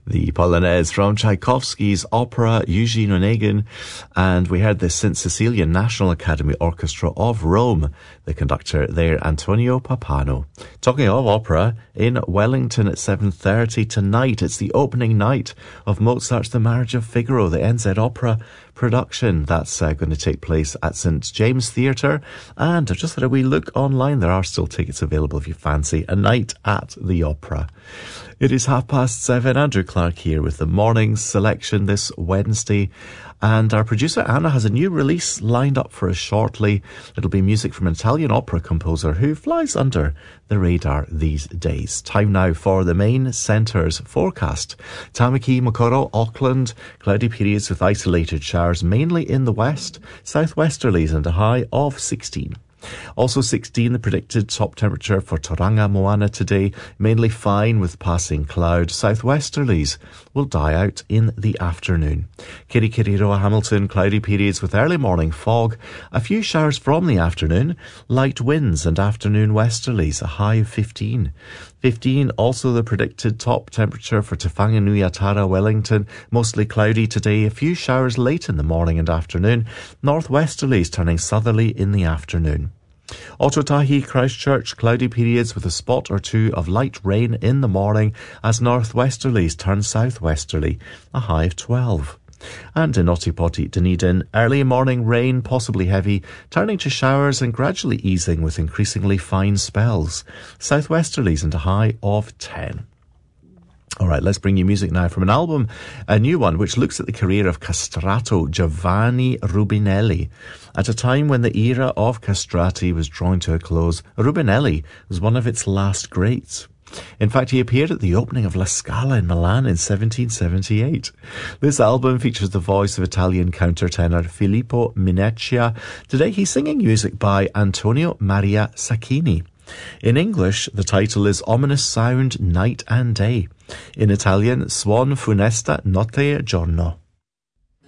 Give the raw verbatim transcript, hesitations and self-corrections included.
The Polonaise from Tchaikovsky's opera Eugene Onegin, and we heard the Saint Cecilia National Academy Orchestra of Rome, the conductor there, Antonio Pappano. Talking of opera, in Wellington at seven thirty tonight, it's the opening night of Mozart's The Marriage of Figaro, the N Z Opera production. That's uh, going to take place at Saint James Theatre, and I've just had a wee look online. There are still tickets available if you fancy a night at the opera. It is half past seven. Andrew Clark here with the morning selection this Wednesday, and our producer Anna has a new release lined up for us shortly. It'll be music from an Italian opera composer who flies under the radar these days. Time now for the main centres forecast. Tamaki, Mokoro, Auckland, cloudy periods with isolated showers mainly in the west, southwesterlies and a high of sixteen. Also sixteen, the predicted top temperature for Tauranga Moana today, mainly fine with passing cloud. Southwesterlies will die out in the afternoon. Kirikiriroa, Hamilton, cloudy periods with early morning fog, a few showers from the afternoon, light winds and afternoon westerlies, a high of fifteen. fifteen, also the predicted top temperature for Te Whanganui-a-Tara, Wellington, mostly cloudy today, a few showers late in the morning and afternoon, northwesterlies turning southerly in the afternoon. Ototahi, Christchurch, cloudy periods with a spot or two of light rain in the morning as northwesterlies turn southwesterly, a high of twelve. And in Otipoti, Dunedin, early morning rain, possibly heavy, turning to showers and gradually easing with increasingly fine spells. Southwesterlies and a high of ten. All right, let's bring you music now from an album, a new one, which looks at the career of castrato Giovanni Rubinelli. At a time when the era of castrati was drawing to a close, Rubinelli was one of its last greats. In fact, he appeared at the opening of La Scala in Milan in seventeen seventy-eight. This album features the voice of Italian countertenor Filippo Mineccia. Today he's singing music by Antonio Maria Sacchini. In English, the title is Ominous Sound, Night and Day. In Italian, Suon funesta notte e giorno.